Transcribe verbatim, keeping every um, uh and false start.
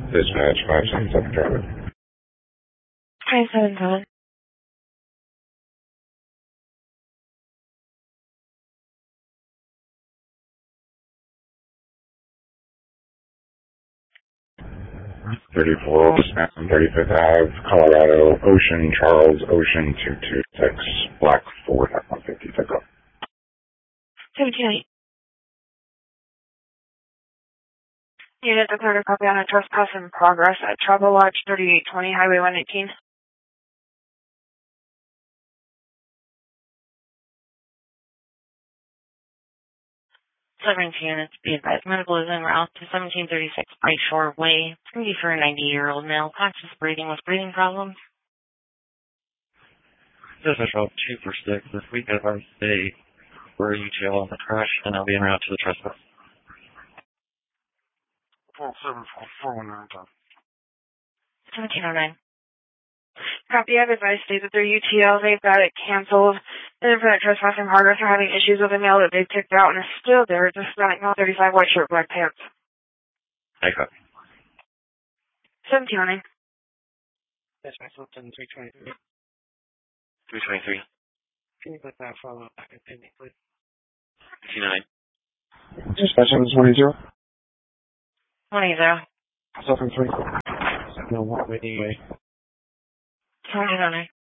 Dispatch five seven seven traffic. five seven seven. thirty-four thirty-fifth Ave, Colorado, Ocean, Charles, Ocean two two six, Black Ford F one fifty pickup. seventeen eight. Unit declared a copy on a trespass in progress at Travel Lodge thirty-eight twenty, Highway one eighteen. seventeen units, be advised. Medical is en route to seventeen thirty-six Bright Shore Way. Three for a ninety-year-old male, conscious breathing with breathing problems. This is about two for six. This week at our stay for U T L on the crash, and I'll be en route to the trespass. four seven four four one nine. seventeen oh nine. Copy, I've advised state that their U T L, they've got it canceled. And for that trespassing progress, are having issues with a mail that they've kicked out and are still there. Just like no thirty-five, white shirt, black pants. I copy. seventeen oh nine. Dispatch Hilton three twenty-three. three twenty-three. Can you put that follow up back in pending, please? fifteen oh nine. Dispatch seven twenty zero. twenty zero. seven three. No, what way? seventeen oh nine.